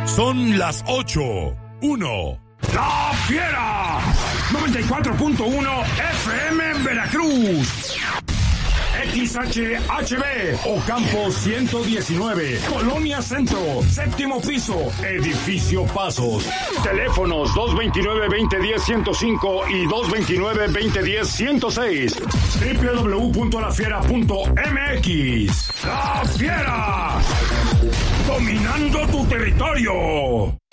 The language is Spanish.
Son las 8:01. ¡La Fiera! 94.1 FM en Veracruz. XHHB, Ocampo 119, Colonia Centro, séptimo piso, Edificio Pasos. Teléfonos 229-2010-105 y 229-2010-106. www.lafiera.mx. ¡La Fiera! Dominando tu territorio.